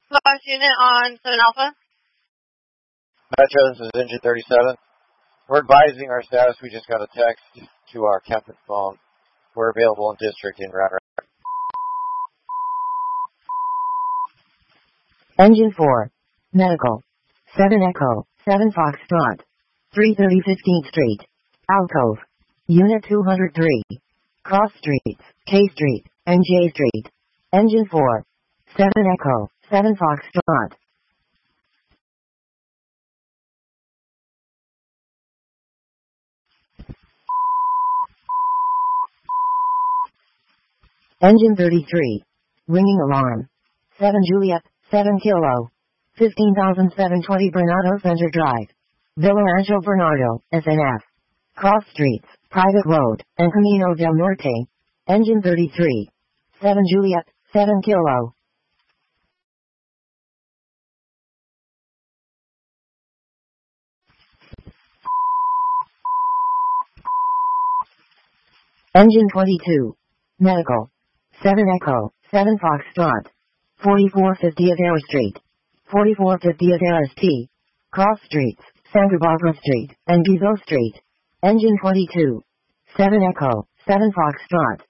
Boss unit on 7 Alpha. Metro, this is Engine 37. We're advising our status. We just got a text to our captain phone. We're available in district in Round Rock. Engine 4. Medical. 7 Echo, 7 Foxtrot. 330 15th Street. Alcove. Unit 203. Cross Streets, K Street, and J Street. Engine 4. 7 Echo, 7 Foxtrot. Engine 33. Ringing alarm. 7 Juliet, 7 Kilo. 15,720 Bernardo Center Drive. Villa Rancho Bernardo, SNF. Cross Streets, Private Road, and Camino del Norte. Engine 33. 7 Juliet, 7 Kilo. Engine 22. Medical. 7 Echo, 7 Foxtrot. 4450 Adair Street. 4450 Adair ST. Cross Streets, Santa Barbara Street, and Gizo Street. Engine 22. 7 Echo, 7 Foxtrot.